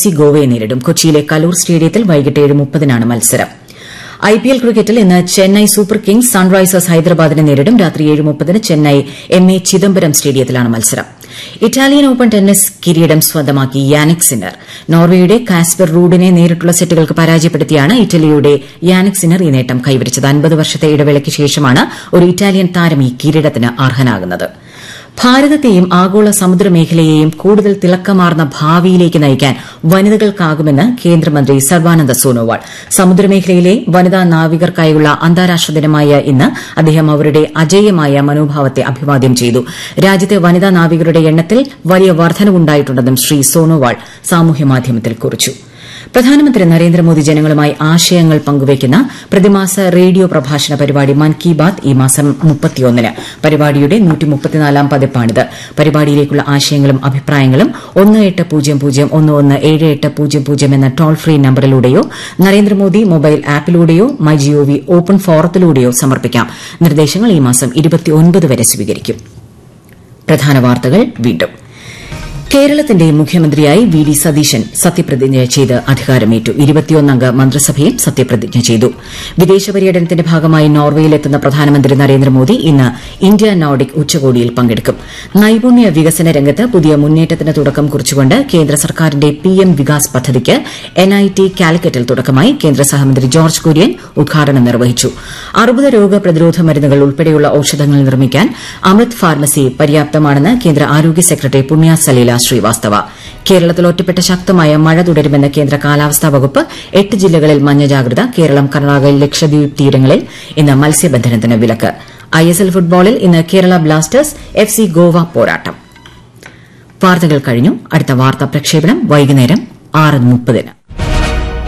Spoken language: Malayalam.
എഫ്സി ഗോവയെ നേരിടും. കൊച്ചിയിലെ കലൂർ സ്റ്റേഡിയത്തിൽ വൈകിട്ട് 7:30-നാണ് മത്സരം. ഐപിഎൽ ക്രിക്കറ്റിൽ ഇന്ന് ചെന്നൈ സൂപ്പർ കിങ്സ് സൺറൈസേഴ്സ് ഹൈദരാബാദിനെ നേരിടും. രാത്രി 7:30-ന് ചെന്നൈ എംഎ ചിദംബരം സ്റ്റേഡിയത്തിലാണ് മത്സരം. ഇറ്റാലിയൻ ഓപ്പൺ ടെന്നീസ് കിരീടം സ്വന്തമാക്കി യാനിക് സിന്നർ. നോർവേയുടെ കാസ്പർ റൂഡിനെ നേരിട്ടുള്ള സെറ്റുകൾക്ക് പരാജയപ്പെടുത്തിയാണ് ഇറ്റലിയുടെ യാനിക് സിന്നർ ഈ നേട്ടം കൈവരിച്ചത്. 50 വർഷത്തെ ഇടവേളയ്ക്ക് ശേഷമാണ് ഒരു ഇറ്റാലിയൻ താരം ഈ കിരീടത്തിന് അർഹനാകുന്നത്. ഭാരതത്തെയും ആഗോള സമുദ്രമേഖലയെയും കൂടുതൽ തിളക്കമാർന്ന ഭാവിയിലേക്ക് നയിക്കാൻ വനിതകൾക്കാകുമെന്ന് കേന്ദ്രമന്ത്രി സർബാനന്ദ സോനോവാൾ. സമുദ്രമേഖലയിലെ വനിതാ നാവികർക്കായുള്ള അന്താരാഷ്ട്ര ദിനമായ ഇന്ന് അദ്ദേഹം അവരുടെ അജേയമായ മനോഭാവത്തെ അഭിവാദ്യം ചെയ്തു. രാജ്യത്തെ വനിതാ നാവികരുടെ എണ്ണത്തിൽ വലിയ വർധനവുണ്ടായിട്ടുണ്ടെന്നും ശ്രീ സോനോവാൾ സാമൂഹ്യമാധ്യമത്തിൽ കുറിച്ചു. പ്രധാനമന്ത്രി നരേന്ദ്രമോദി ജനങ്ങളുമായി ആശയങ്ങൾ പങ്കുവയ്ക്കുന്ന പ്രതിമാസ റേഡിയോ പ്രഭാഷണ പരിപാടി മൻ കി ബാത് ഈ മാസം 31-ന്. പരിപാടിയുടെ 134-ാം പതിപ്പാണിത്. പരിപാടിയിലേക്കുള്ള ആശയങ്ങളും അഭിപ്രായങ്ങളും 1800-117800 എന്ന toll free നമ്പറിലൂടെയോ Narendra Modi mobile ആപ്പിലൂടെയോ MyGov open ഫോറത്തിലൂടെയോ സമർപ്പിക്കാം. നിർദ്ദേശങ്ങൾ ഈ മാസം 29 വരെ സ്വീകരിക്കും. പ്രധാന വാർത്തകൾ വീണ്ടും. കേരളത്തിന്റെ മുഖ്യമന്ത്രിയായി വി ഡി സതീശൻ സത്യപ്രതിജ്ഞ ചെയ്ത് അധികാരമേറ്റു. 21-അംഗ മന്ത്രിസഭയിൽ സത്യപ്രതിജ്ഞ ചെയ്തു. വിദേശ പര്യടനത്തിന്റെ ഭാഗമായി നോർവേയിലെത്തുന്ന പ്രധാനമന്ത്രി നരേന്ദ്രമോദി ഇന്ന് ഇന്ത്യ നോർഡിക് ഉച്ചകോടിയിൽ പങ്കെടുക്കും. നൈപുണ്യ വികസന രംഗത്ത് പുതിയ മുന്നേറ്റത്തിന് തുടക്കം കുറിച്ചുകൊണ്ട് കേന്ദ്ര സർക്കാരിന്റെ പിഎം വികാസ് പദ്ധതിക്ക് എൻഐടി കാലിക്കറ്റിൽ തുടക്കമായി. കേന്ദ്ര സഹമന്ത്രി ജോർജ് കുര്യൻ ഉദ്ഘാടനം നിർവഹിച്ചു. അർബുദ രോഗ പ്രതിരോധ മരുന്നുകൾ ഉൾപ്പെടെയുള്ള ഔഷധങ്ങൾ നിർമ്മിക്കാൻ അമൃത് ഫാർമസി പര്യാപ്തമാണെന്ന് കേന്ദ്ര ആരോഗ്യ സെക്രട്ടറി പുണ്യ സലീല ശ്രീവാസ്തവ. കേരളത്തിൽ ഒറ്റപ്പെട്ട ശക്തമായ മഴ തുടരുമെന്ന് കേന്ദ്ര കാലാവസ്ഥാ വകുപ്പ്. 8 ജില്ലകളിൽ മഞ്ഞ ജാഗ്രത. കേരളം, കർണാടക, ലക്ഷദ്വീപ് തീരങ്ങളിൽ ഇന്ന് മത്സ്യബന്ധനത്തിന് വിലക്ക്. ഐഎസ്എൽ ഫുട്ബോളിൽ ഇന്ന് കേരള ബ്ലാസ്റ്റേഴ്സ് എഫ്സി ഗോവ പോരാട്ടം. വാർത്തകൾ കഴിഞ്ഞു. അടുത്ത വാർത്താ പ്രക്ഷേപണം വൈകുന്നേരം 6:30-ന്.